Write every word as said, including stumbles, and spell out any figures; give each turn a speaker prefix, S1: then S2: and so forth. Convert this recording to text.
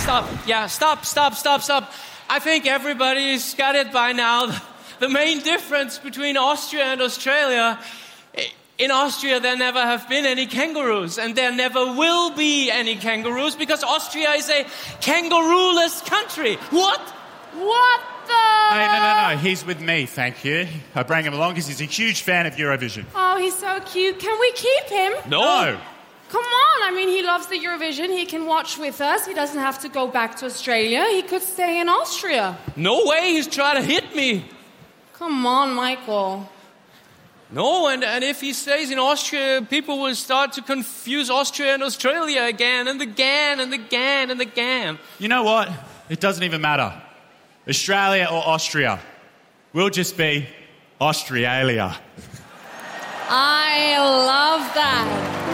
S1: stop. Yeah, stop, stop, stop, stop. I think everybody's got it by now. The main difference between Austria and Australia, in Austria there never have been any kangaroos, and there never will be any kangaroos because Austria is a kangaroo-less country. What?
S2: What the?
S3: Hey, no, no, no. He's with me, thank you. I bring him along because he's a huge fan of Eurovision.
S2: Oh, he's so cute. Can we keep him?
S1: No.
S3: No.
S2: Come on. I mean, he loves the Eurovision. He can watch with us. He doesn't have to go back to Australia. He could stay in Austria.
S1: No way, he's trying to hit me.
S2: Come on, Michael.
S1: No, and, and if he stays in Austria, people will start to confuse Austria and Australia again, and again, and again, and again.
S3: You know what? It doesn't even matter. Australia or Austria. We'll just be Australia.
S2: I love that.